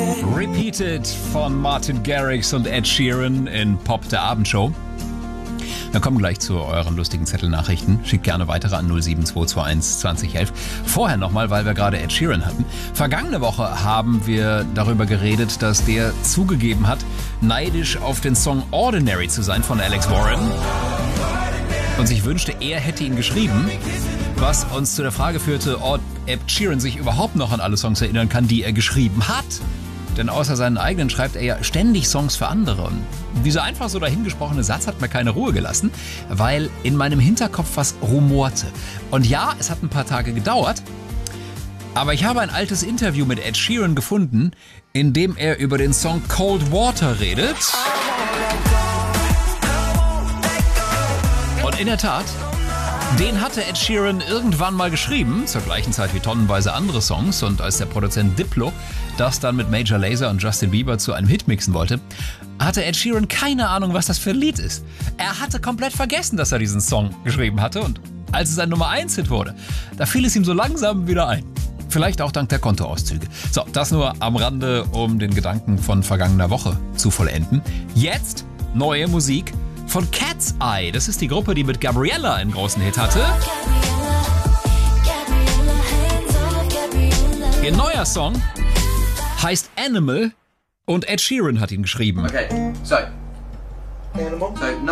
Repeated von Martin Garrix und Ed Sheeran in Pop der Abendshow. Wir kommen gleich zu euren lustigen Zettelnachrichten. Schickt gerne weitere an 07221 2011. Vorher nochmal, weil wir gerade Ed Sheeran hatten. Vergangene Woche haben wir darüber geredet, dass der zugegeben hat, neidisch auf den Song Ordinary zu sein von Alex Warren. Und sich wünschte, er hätte ihn geschrieben. Was uns zu der Frage führte, ob Ed Sheeran sich überhaupt noch an alle Songs erinnern kann, die er geschrieben hat. Denn außer seinen eigenen schreibt er ja ständig Songs für andere. Und dieser einfach so dahingesprochene Satz hat mir keine Ruhe gelassen, weil in meinem Hinterkopf was rumorte. Und ja, es hat ein paar Tage gedauert, aber ich habe ein altes Interview mit Ed Sheeran gefunden, in dem er über den Song Cold Water redet. Und in der Tat, den hatte Ed Sheeran irgendwann mal geschrieben, zur gleichen Zeit wie tonnenweise andere Songs. Und als der Produzent Diplo das dann mit Major Lazer und Justin Bieber zu einem Hit mixen wollte, hatte Ed Sheeran keine Ahnung, was das für ein Lied ist. Er hatte komplett vergessen, dass er diesen Song geschrieben hatte. Und als es ein Nummer-1-Hit wurde, da fiel es ihm so langsam wieder ein. Vielleicht auch dank der Kontoauszüge. So, das nur am Rande, um den Gedanken von vergangener Woche zu vollenden. Jetzt neue Musik von Cat's Eye. Das ist die Gruppe, die mit Gabriella einen großen Hit hatte. Ihr neuer Song heißt Animal und Ed Sheeran hat ihn geschrieben. Okay, so Animal. So